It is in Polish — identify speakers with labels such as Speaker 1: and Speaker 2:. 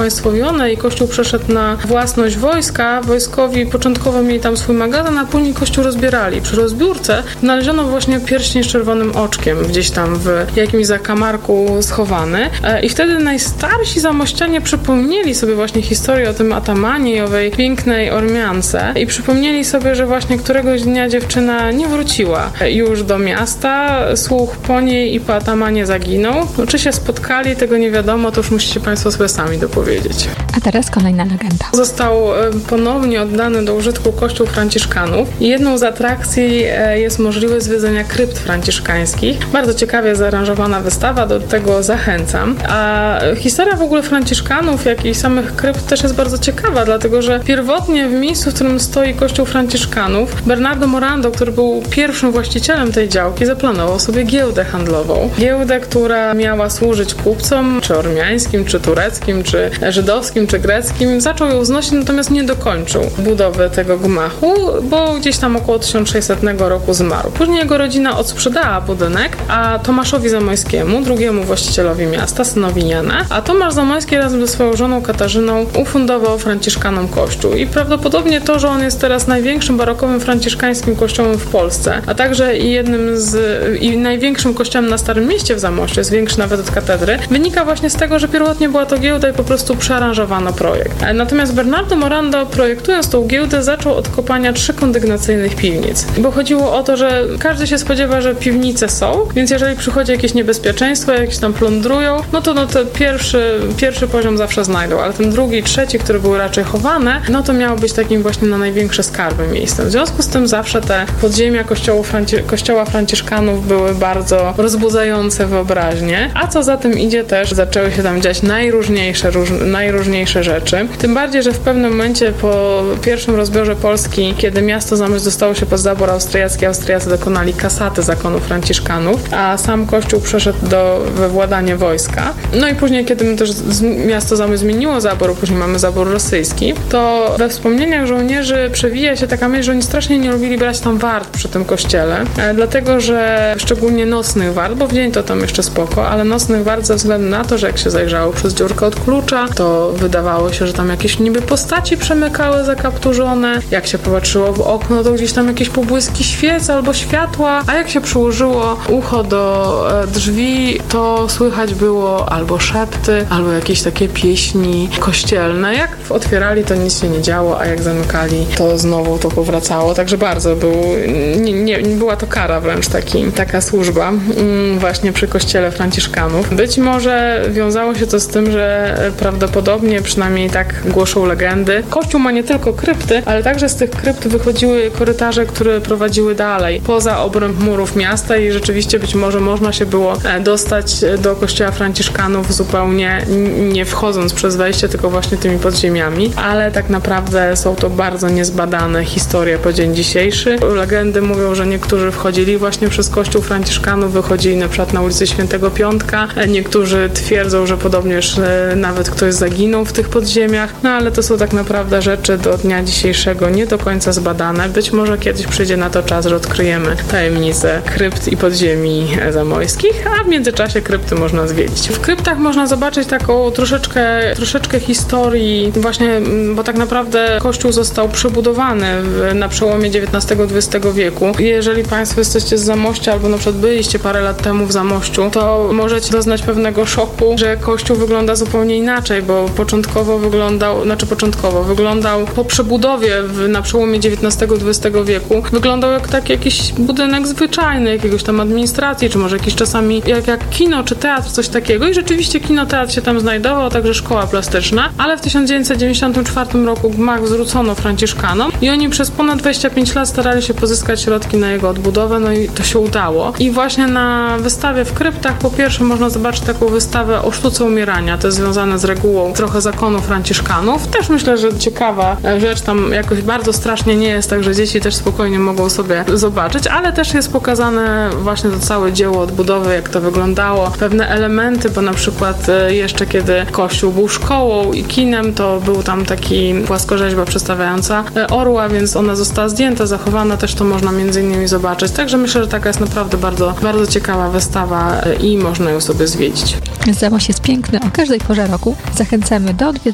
Speaker 1: upaństwowione i kościół przeszedł na własność wojska, wojskowi początkowo mieli tam swój magazyn, a później kościół rozbierali. Przy rozbiórce znaleziono właśnie pierścień z czerwonym oczkiem, gdzieś tam w jakimś zakamarku schowany. I wtedy najstarsi zamościanie przypomnieli sobie właśnie historię o tym atamanie i owej pięknej Ormiance i przypomnieli sobie, że właśnie któregoś dnia dziewczyna nie wróciła już do miasta, słuch po niej i po atamanie zaginął. No, czy się spotkali, tego nie wiadomo, to już musicie Państwo sobie sami dopowiedzieć.
Speaker 2: A teraz kolejna legenda.
Speaker 1: Został ponownie oddany do użytku kościół franciszkanów i jedną z atrakcji jest możliwość zwiedzenia krypt franciszkańskich. Bardzo ciekawie zaaranżowana wystawa, do tego zachęcam. A historia w ogóle franciszkanów, jak i samych krypt też jest bardzo ciekawa, dlatego że pierwotnie w miejscu, w którym stoi kościół franciszkanów, Bernardo Morando, który był pierwszym właścicielem tej działki, zaplanował sobie giełdę handlową. Giełdę, która miała służyć kupcom, czy ormiańskim, czy tureckim, czy żydowskim, czy greckim. Zaczął ją wznosić, natomiast nie dokończył budowy tego gmachu, bo gdzieś tam około 1600 roku zmarł. Później jego rodzina odsprzedała budynek, a Tomaszowi Zamojskiemu, drugiemu właścicielowi miasta, synowi Jana, a Tomasz Zamojski razem ze swoją żoną Katarzyną ufundował franciszkanom kościół. I prawdopodobnie to, że on jest teraz największym barokowym franciszkańskim kościołem w Polsce, a także i największym kościołem na Starym Mieście w Zamościu, jest większy nawet od katedry, wynika właśnie z tego, że pierwotnie była to giełda i po prostu przearanżowano projekt. Natomiast Bernardo Morando, projektując tą giełdę, zaczął od kopania 3 kondygnacyjnych piwnic. Bo chodziło o to, że każdy się spodziewa, że piwnice są, więc jeżeli przychodzi jakieś niebezpieczeństwo, jakieś tam plądrują, no to pierwszy poziom zawsze znajdą, ale ten drugi, trzeci, który był raczej chowane, no to miało być takim właśnie na największe skarby miejscem. W związku z tym zawsze te podziemia kościoła franciszkanów były bardzo rozbudzające wyobraźnię, a co za tym idzie też zaczęły się tam dziać najróżniejsze rzeczy. Tym bardziej, że w pewnym momencie po pierwszym rozbiorze Polski, kiedy miasto Zamość dostało się pod zabór austriacki, Austriacy dokonali kasaty zakonu franciszkanów, a sam kościół przeszedł we władanie wojska. No i później, kiedy też miasto Zamość zmieniło zabór, później mamy zabór rosyjski, to we wspomnieniach żołnierzy przewija się taka myśl, że oni strasznie nie lubili brać tam wart przy tym kościele, dlatego, że szczególnie nocnych wart, bo w dzień to tam jeszcze spoko, ale nocnych wart ze względu na to, że jak się zajrzało przez dziurkę od klucza, to wydawało się, że tam jakieś niby postaci przemykały zakapturzone, jak się popatrzyło w okno, to gdzieś tam jakieś pobłyski świec albo światła, a jak się przyłożyło ucho do drzwi, to słychać było albo szepty, albo jakieś takie pieśni kościelne. Jak otwierali, to nic się nie działo, a jak zamykali, to znowu to powracało. Także bardzo była to kara wręcz taka służba właśnie przy kościele franciszkanów. Być może wiązało się to z tym, że prawdopodobnie, przynajmniej tak głoszą legendy, kościół ma nie tylko krypty, ale także z tych krypt wychodziły korytarze, które prowadziły dalej, poza obręb murów miasta i rzeczywiście być może można się było dostać do kościoła franciszkanów zupełnie nie wchodząc przez wejście, tylko właśnie tymi podziemiami, ale tak naprawdę są to bardzo niezbadane historie po dzień dzisiejszy. Legendy mówią, że niektórzy wchodzili właśnie przez kościół franciszkanów, wychodzili na przykład na ulicy Świętego Piątka, niektórzy twierdzą, że podobnież nawet ktoś zaginął w tych podziemiach, no ale to są tak naprawdę rzeczy do dnia dzisiejszego nie do końca zbadane. Być może kiedyś przyjdzie na to czas, że odkryjemy tajemnicę krypt i podziemi zamojskich, a w międzyczasie krypty można zwiedzić. W kryptach można zobaczyć taką troszeczkę historii właśnie, bo tak naprawdę kościół został przebudowany na przełomie XIX-XX wieku. Jeżeli Państwo jesteście z Zamościa albo na przykład byliście parę lat temu w Zamościu, to możecie doznać pewnego szoku, że kościół wygląda zupełnie inaczej, bo początkowo wyglądał po przebudowie na przełomie XIX-XX wieku, wyglądał jak taki jakiś budynek zwyczajny, jakiegoś tam administracji, czy może jakiś czasami jak kino, czy teatr, coś takiego. I rzeczywiście kino-teatr się tam znajdował, także szkoła plastyczna, ale w 1994 roku gmach zwrócono franciszkanom i oni przez ponad 25 lat starali się pozyskać środki na jego odbudowę, no i to się udało. I właśnie na wystawie w kryptach po pierwsze można zobaczyć taką wystawę o sztuce umierania, to jest związane z regułą trochę zakonu franciszkanów. Też myślę, że ciekawa rzecz, tam jakoś bardzo strasznie nie jest, także dzieci też spokojnie mogą sobie zobaczyć, ale też jest pokazane właśnie to całe dzieło odbudowy, jak to wyglądało, pewne elementy, bo na przykład jeszcze kiedy kościół był szkołą i kinem, to był tam taki płaskorzeźba przedstawiająca orła, więc ona została zdjęta, zachowana, też to można między innymi zobaczyć. Także myślę, że taka jest naprawdę bardzo, bardzo ciekawa wystawa i można ją sobie zwiedzić.
Speaker 2: Zamość jest piękny o każdej porze roku. Zachęcamy do odwiedzenia